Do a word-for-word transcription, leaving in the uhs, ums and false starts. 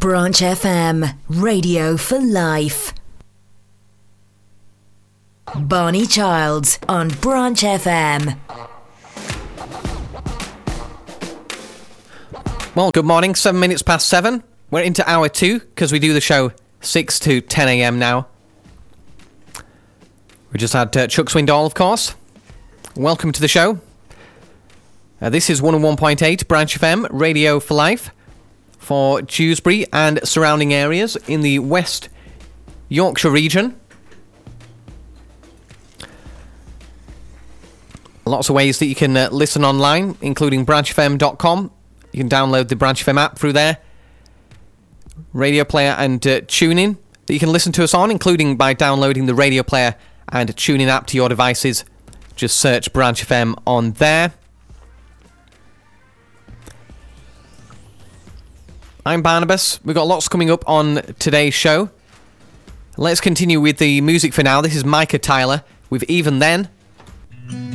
Branch F M, radio for life. Barney Childs on Branch F M. Well, good morning, seven minutes past seven. We're into hour two, because we do the show six to ten a.m. now. We just had uh, Chuck Swindoll, of course. Welcome to the show. Uh, this is one oh one point eight Branch F M, radio for life, for Dewsbury and surrounding areas in the West Yorkshire region. Lots of ways that you can uh, listen online, including branch f m dot com. You can download the Branch F M app through there. Radio player and uh, tune-in that you can listen to us on, including by downloading the radio player and tune-in app to your devices. Just search Branch F M on there. I'm Barnabas. We've got lots coming up on today's show. Let's continue with the music for now. This is Micah Tyler with Even Then.